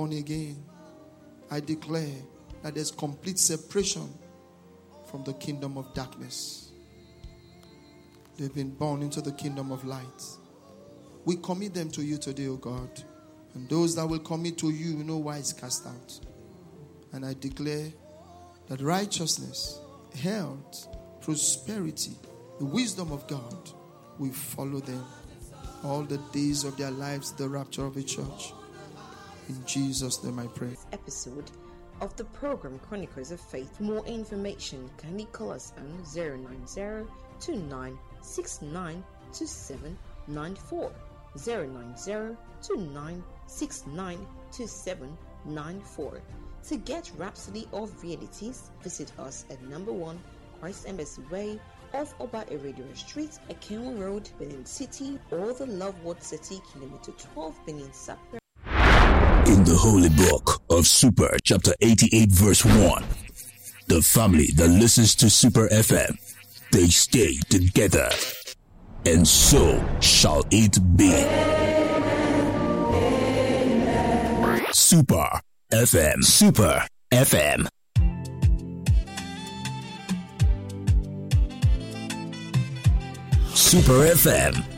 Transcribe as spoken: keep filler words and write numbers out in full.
born again, I declare that there's complete separation from the kingdom of darkness. They've been born into the kingdom of light. We commit them to you today, O God. And those that will commit to you, no wise cast out. And I declare that righteousness, health, prosperity, the wisdom of God will follow them all the days of their lives, the rapture of a church. In Jesus' name I pray. Episode of the program Chronicles of Faith. For more information, kindly call us on zero nine zero two nine six nine two seven nine four. zero nine zero two nine six nine two seven nine four. To get Rhapsody of Realities, visit us at number one Christ Embassy Way, off Oba Radio Street, Akenwo Road, Benin City, or the Love Word City, kilometer twelve, Benin Sapper. In the Holy Book of Super, chapter eighty-eight, verse one, the family that listens to Super F M, they stay together, and so shall it be. Super F M. Super F M. Super F M.